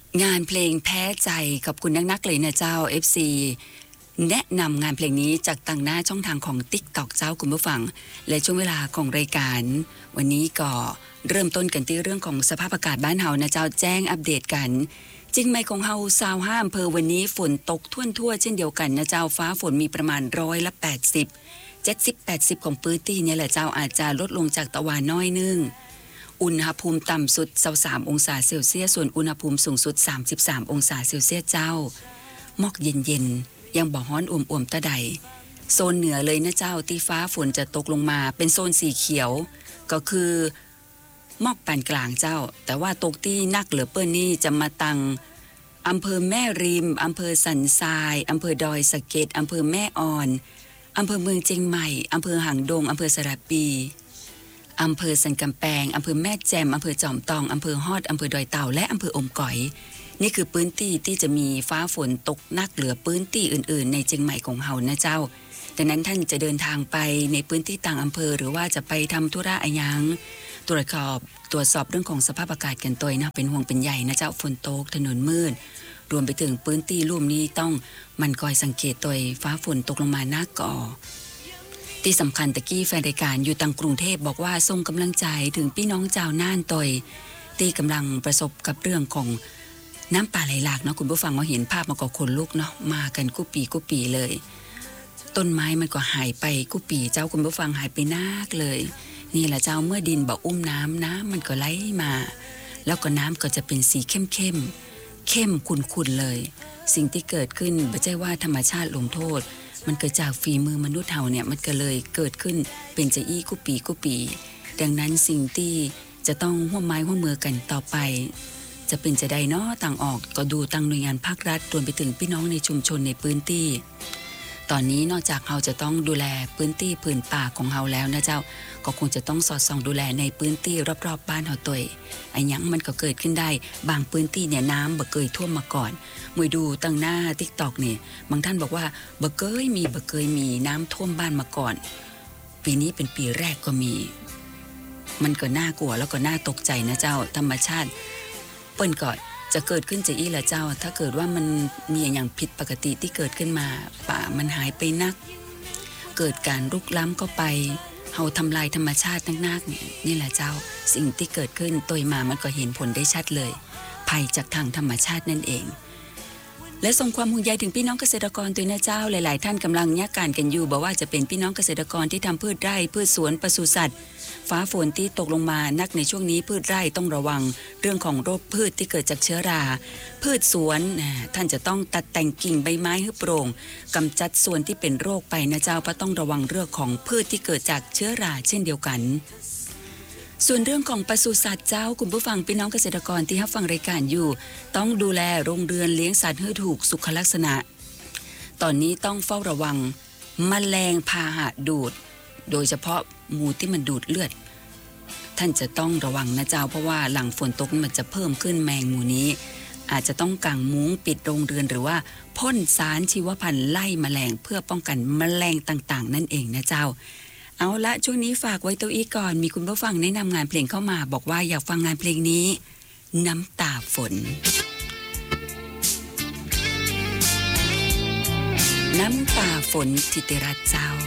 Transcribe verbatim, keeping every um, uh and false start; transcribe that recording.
งานเพลงแพ้ใจขอบคุณนักๆเลยนะเจ้า เอฟ ซี แนะนำงานเพลงนี้จากต่างหน้าช่องทางของ TikTok เจ้าคุณผู้ฟังและช่วงเวลาของรายการวันนี้ก็เริ่มต้นกันที่เรื่องของสภาพอากาศบ้านเฮานะเจ้าแจ้งอัปเดตกันจริงไหมของเฮาซาวห้าอำเภอวันนี้ฝนตกทั่วๆเช่นเดียวกันนะเจ้าฟ้าฝนมีประมาณร้อยละแปดสิบ เจ็ดสิบ แปดสิบของพื้นที่เนี่ยแหละเจ้าอาจจะลดลงจากตะวันน้อยนึงอุณหภูมิต่ำสุดยี่สิบสามองศาเซลเซียสส่วนอุณหภูมิสูงสุดสามสิบสามองศาเซลเซียสเจ้าหมอกเย็นๆยังบ่ฮ้อนอ่วมๆตะใดโซนเหนือเลยนะเจ้าที่ฟ้าฝนจะตกลงมาเป็นโซนสีเขียวก็คือหมอกปานกลางเจ้าแต่ว่าตกที่นักเหลือเปิ้นนี่จะมาตังอำเภอแม่ริมอำเภอสันทรายอำเภอดอยสะเก็ดอำเภอแม่อ่อนอำเภอเมืองเชียงใหม่อำเภอหางดงอำเภอสระปีอำเภอสันกำแพงอำเภอแม่แจ่มอำเภอจอมตองอำเภอฮอดอำเภอดอยเต่าและอำเภออมก๋อยนี่คือพื้นที่ที่จะมีฟ้าฝนตกหนักเหลือพื้นที่อื่นๆในเชียงใหม่ของเฮานะเจ้าดังนั้นท่านจะเดินทางไปในพื้นที่ต่างอำเภอหรือว่าจะไปทำธุระอะไรยังตรวจสอบตรวจสอบเรื่องของสภาพอากาศกันตัวนะเป็นห่วงเป็นใยนะเจ้าฝนตกถนนมืดรวมไปถึงพื้นที่ลุ่มนี้ต้องมันคอยสังเกตตัวฟ้าฝนตกลงมาหน้าก่อที่สำคัญตะกี้แฟนรายการอยู่ตังกรุงเทพบอกว่าส่งกำลังใจถึงพี่น้องชาวน่านตอยที่กำลังประสบกับเรื่องของน้ำป่าไหลหลากเนาะคุณผู้ฟังมาเห็นภาพมาก็ขนลุกเนาะมากันกุปีกุปีเลยต้นไม้มันก็หายไปกุปีเจ้าคุณผู้ฟังหายไปนักเลยนี่แหละเจ้าเมื่อดินบ่อุ้มน้ำน้ำมันก็ไหลมาแล้วก็น้ำก็จะเป็นสีเข้มเข้มเข้มขุ่นๆเลยสิ่งที่เกิดขึ้นไม่ใช่ว่าธรรมชาติลงโทษมันเกิดจากฝีมือมนุษย์เฮาเนี่ยมันก็เลยเกิดขึ้นเป็นจะอี้กุปีกุปีดังนั้นสิ่งที่จะต้องร่วมไม้ร่วมมือกันต่อไปจะเป็นจะใดเนาะต่างออกก็ดูตั้งหน่วยงานภาครัฐรวมไปถึงพี่น้องในชุมชนในพื้นที่ตอนนี้นอกจากเฮาจะต้องดูแลพื้นที่พื้นป่าของเฮาแล้วนะเจ้าก็คงจะต้องสอดส่องดูแลในพื้นที่รอบๆบ้านเฮาตัวไอ้หยังมันก็เกิดขึ้นได้บางพื้นที่เนี่ยน้ำบ่เคยท่วมมาก่อนมวยดูตั้งหน้า TikTok นี่บางท่านบอกว่าบ่เคยมีบ่เคยมีน้ำท่วมบ้านมาก่อนปีนี้เป็นปีแรกก็มีมันก็น่ากลัวแล้วก็น่าตกใจนะเจ้าธรรมชาติเปิ้นก็จะเกิดขึ้นจะอี้ละเจ้าถ้าเกิดว่ามันมีอย่างผิดปกติที่เกิดขึ้นมาป่ามันหายไปนักเกิดการรุกล้ำเข้าไปเฮาทำลายธรรมชาตินักๆนี่นี่แหละเจ้าสิ่งที่เกิดขึ้นตัวมามันก็เห็นผลได้ชัดเลยภัยจากทางธรรมชาตินั่นเองและส่งความห่วงใยถึงพี่น้องเกษตรกรตัวนะเจ้าหลายๆท่านกำลังยากการกันอยู่บอกว่าจะเป็นพี่น้องเกษตรกรที่ทำพืชไร่พืชสวนปศุสัตว์ฟ้าฝนที่ตกลงมานักในช่วงนี้พืชไร่ต้องระวังเรื่องของโรคพืชที่เกิดจากเชื้อราพืชสวนท่านจะต้องตัดแต่งกิ่งใบไม้ให้โปร่งกำจัดส่วนที่เป็นโรคไปนะเจ้าเพราะต้องระวังเรื่องของพืชที่เกิดจากเชื้อราเช่นเดียวกันส่วนเรื่องของปศุสัตว์เจ้าคุณผู้ฟังพี่น้องเกษตรกรที่รับฟังรายการอยู่ต้องดูแลโรงเรือนเลี้ยงสัตว์ให้ถูกสุขลักษณะตอนนี้ต้องเฝ้าระวังแมลงพาหะดูดโดยเฉพาะหมูที่มันดูดเลือดท่านจะต้องระวังนะเจ้าเพราะว่าหลังฝนตกมันจะเพิ่มขึ้นแมงหมูนี้อาจจะต้องกางมุ้งปิดโรงเรือนหรือว่าพ่นสารชีวพันธุ์ไล่แมลงเพื่อป้องกันแมลงต่างๆนั่นเองนะเจ้าเอาละช่วงนี้ฝากไว้ตัวอีกก่อนมีคุณผู้ฟังแนะนำงานเพลงเข้ามาบอกว่าอยากฟังงานเพลงนี้น้ำตาฝนน้ำตาฝนธิติรัตน์เจ้า